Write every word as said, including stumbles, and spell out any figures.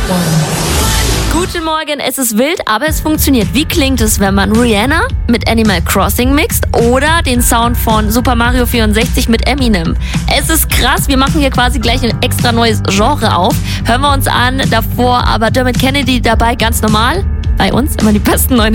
Guten Morgen, es ist wild, aber es funktioniert. Wie klingt es, wenn man Rihanna mit Animal Crossing mixt oder den Sound von Super Mario vierundsechzig mit Eminem? Es ist krass, wir machen hier quasi gleich ein extra neues Genre auf. Hören wir uns an, davor aber Dermot Kennedy dabei, ganz normal. Bei uns immer die besten neuen